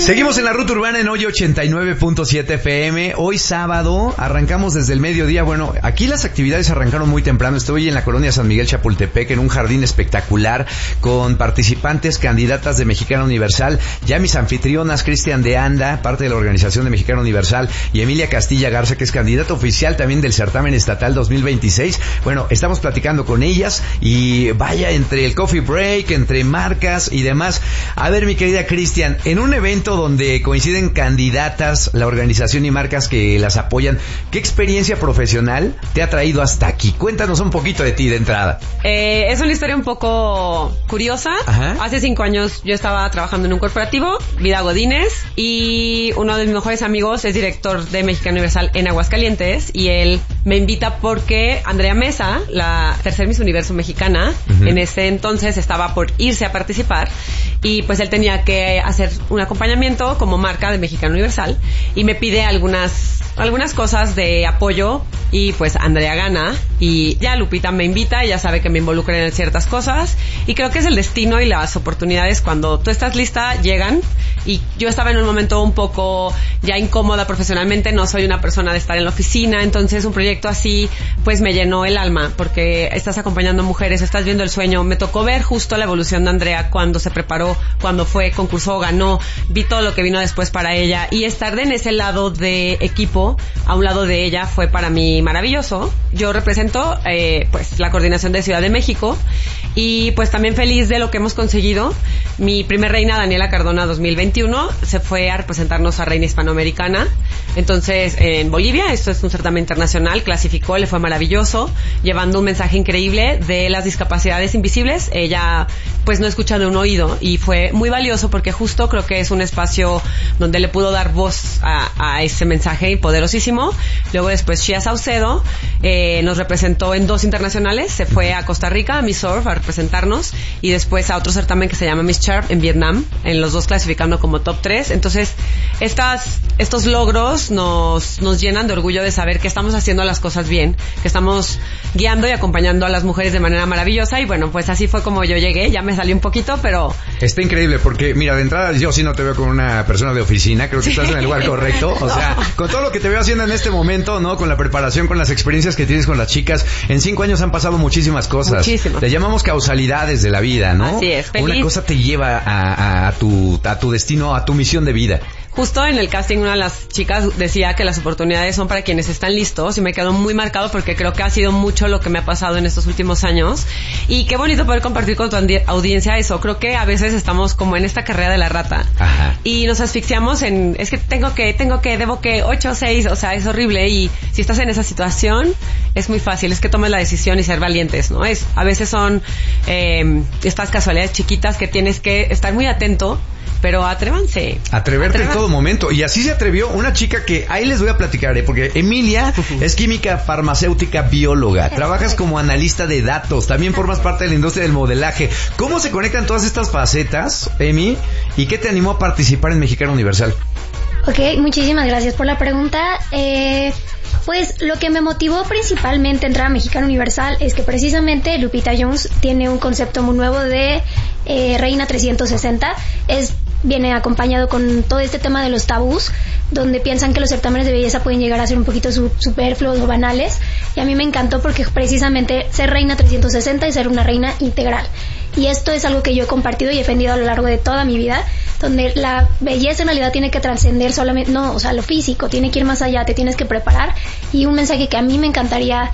Seguimos en la Ruta Urbana en hoy 89.7 FM. Hoy sábado arrancamos desde el mediodía. Bueno, aquí las actividades arrancaron muy temprano. Estoy en la colonia San Miguel Chapultepec, en un jardín espectacular con participantes, candidatas de Mexicana Universal. Ya mis anfitrionas, Cristian de Anda, parte de la organización de Mexicana Universal, y Emilia Castilla Garza, que es candidata oficial también del certamen estatal 2026. Bueno, estamos platicando con ellas y vaya, entre el coffee break, entre marcas y demás. A ver, mi querida Cristian, en un evento donde coinciden candidatas, la organización y marcas que las apoyan, ¿qué experiencia profesional te ha traído hasta aquí? Cuéntanos un poquito de ti de entrada. Es una historia un poco curiosa. Ajá. Hace 5 años yo estaba trabajando en un corporativo, Vida Godínez, y uno de mis mejores amigos es director de Mexicana Universal en Aguascalientes, y él me invita porque Andrea Mesa, la tercer Miss Universo mexicana, en ese entonces estaba por irse a participar, y pues él tenía que hacer un acompañamiento como marca de Mexicana Universal, y me pide algunas cosas de apoyo, y pues Andrea gana, y ya Lupita me invita, ella sabe que me involucran en ciertas cosas, y creo que es el destino y las oportunidades cuando tú estás lista, llegan. Y yo estaba en un momento un poco ya incómoda profesionalmente, no soy una persona de estar en la oficina, entonces un proyecto así pues me llenó el alma, porque estás acompañando mujeres, estás viendo el sueño. Me tocó ver justo la evolución de Andrea cuando se preparó, cuando fue, concursó, ganó, vi todo lo que vino después para ella, y estar en ese lado de equipo, a un lado de ella, fue para mí maravilloso. Yo represento pues la coordinación de Ciudad de México, y pues también feliz de lo que hemos conseguido. Mi primer reina, Daniela Cardona 2021, se fue a representarnos a Reina Hispanoamericana. Entonces, en Bolivia, esto es un certamen internacional, clasificó, le fue maravilloso, llevando un mensaje increíble de las discapacidades invisibles. Ella, pues, no escucha de un oído, y fue muy valioso porque justo creo que es un espacio donde le pudo dar voz a ese mensaje poderosísimo. Luego después Shia Saucedo nos representó en 2 internacionales, se fue a Costa Rica, a Miss Surf, a representarnos, y después a otro certamen que se llama Miss Sharp en Vietnam, en los 2 clasificando como top 3. Entonces, estos logros nos llenan de orgullo de saber que estamos haciendo las cosas bien, que estamos guiando y acompañando a las mujeres de manera maravillosa. Y bueno, pues así fue como yo llegué. Ya me salí un poquito, pero... Está increíble porque, mira, de entrada yo sí no te veo como una persona de oficina, creo que estás en el lugar correcto. O sea, con todo lo que te veo haciendo en este momento, ¿no? Con la preparación, con las experiencias que tienes con las chicas, en 5 años han pasado muchísimas cosas. Muchísimas. Le llamamos causalidades de la vida, ¿no? Así es. Feliz. Una cosa te lleva a tu destino, a tu misión de vida. Justo en el casting una de las chicas decía que las oportunidades son para quienes están listos, y me quedó muy marcado porque creo que ha sido mucho lo que me ha pasado en estos últimos años, y qué bonito poder compartir con tu audiencia eso. Creo que a veces estamos como en esta carrera de la rata. Ajá. Y nos asfixiamos en, es que debo que 8 o 6, o sea, es horrible, y si estás en esa situación es muy fácil, es que tomes la decisión y ser valientes, ¿no? A veces son estas casualidades chiquitas que tienes que estar muy atento, pero atrévanse. Atreverte en todo momento. Y así se atrevió una chica que ahí les voy a platicar, porque Emilia es química farmacéutica bióloga. Trabajas como analista de datos. También formas parte de la industria del modelaje. ¿Cómo se conectan todas estas facetas, Emi? ¿Y qué te animó a participar en Mexicana Universal? Ok, muchísimas gracias por la pregunta. Pues lo que me motivó principalmente a entrar a Mexicana Universal es que precisamente Lupita Jones tiene un concepto muy nuevo de Reina 360. Viene acompañado con todo este tema de los tabús, donde piensan que los certámenes de belleza pueden llegar a ser un poquito superfluos o banales, y a mí me encantó porque precisamente ser reina 360 es ser una reina integral, y esto es algo que yo he compartido y he defendido a lo largo de toda mi vida, donde la belleza en realidad tiene que trascender solamente, no, o sea, lo físico, tiene que ir más allá, te tienes que preparar, y un mensaje que a mí me encantaría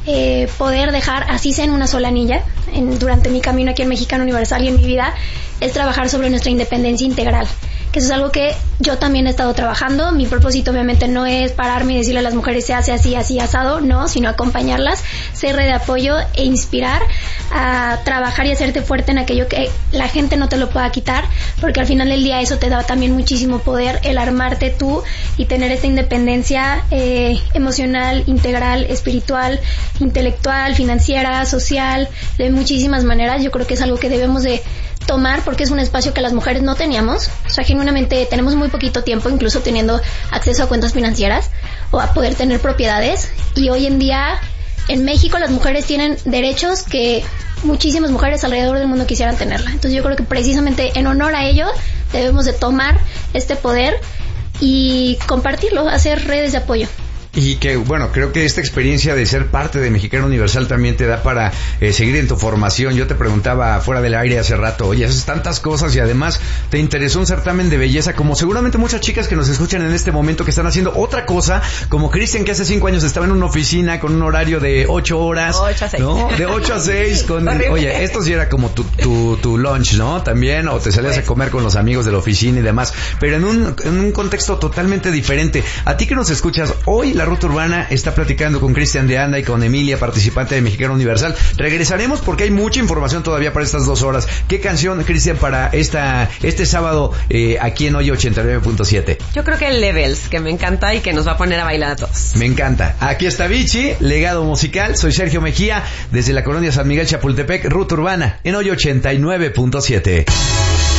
poder dejar, así sea en una sola anilla, durante mi camino aquí en Mexicana Universal y en mi vida, es trabajar sobre nuestra independencia integral, que eso es algo que yo también he estado trabajando. Mi propósito obviamente no es pararme y decirle a las mujeres se hace así, así, asado, no, sino acompañarlas, ser red de apoyo e inspirar a trabajar y hacerte fuerte en aquello que la gente no te lo pueda quitar, porque al final del día eso te da también muchísimo poder, el armarte tú y tener esta independencia emocional, integral, espiritual, intelectual, financiera, social, de muchísimas maneras. Yo creo que es algo que debemos de tomar porque es un espacio que las mujeres no teníamos, o sea, genuinamente tenemos muy poquito tiempo, incluso teniendo acceso a cuentas financieras o a poder tener propiedades, y hoy en día en México las mujeres tienen derechos que muchísimas mujeres alrededor del mundo quisieran tenerla. Entonces yo creo que precisamente en honor a ello debemos de tomar este poder y compartirlo, hacer redes de apoyo. Y que, bueno, creo que esta experiencia de ser parte de Mexicana Universal también te da para seguir en tu formación. Yo te preguntaba fuera del aire hace rato, oye, haces tantas cosas y además te interesó un certamen de belleza, como seguramente muchas chicas que nos escuchan en este momento que están haciendo otra cosa, como Cristian, que hace 5 años estaba en una oficina con un horario de 8 horas. 8 a 6. ¿No? De 8 a 6. Oye, esto sí era como tu lunch, ¿no? También, o te salías a comer con los amigos de la oficina y demás, pero en un contexto totalmente diferente. A ti que nos escuchas hoy, La Ruta Urbana está platicando con Cristian de Anda y con Emilia, participante de Mexicana Universal. Regresaremos porque hay mucha información todavía para estas 2 horas. ¿Qué canción, Cristian, para este sábado aquí en Hoy 89.7? Yo creo que el Levels, que me encanta y que nos va a poner a bailar a todos. Me encanta. Aquí está Vichy, legado musical. Soy Sergio Mejía, desde la colonia San Miguel Chapultepec, Ruta Urbana en Hoy 89.7.